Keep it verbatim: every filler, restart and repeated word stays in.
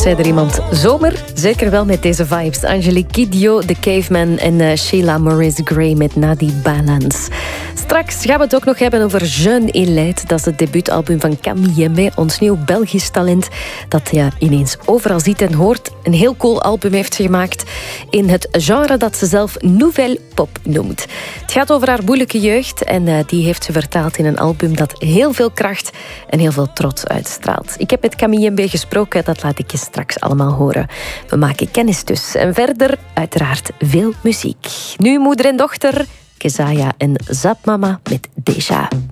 Zei er iemand zomer? Zeker wel met deze vibes. Angelique Kidjo, The Caveman en uh, Sheila Maurice Gray met Nadi Balance. Straks gaan we het ook nog hebben over Jeune et Leid. Dat is het debuutalbum van Camille Mbé, ons nieuw Belgisch talent dat je ineens overal ziet en hoort. Een heel cool album heeft ze gemaakt in het genre dat ze zelf Nouvelle Pop noemt. Het gaat over haar moeilijke jeugd en uh, die heeft ze vertaald in een album dat heel veel kracht en heel veel trots uitstraalt. Ik heb met Camille Mbé gesproken, dat laat ik je straks allemaal horen. We maken kennis dus. En verder uiteraard veel muziek. Nu moeder en dochter, Kezaya en Zapmama met Deja.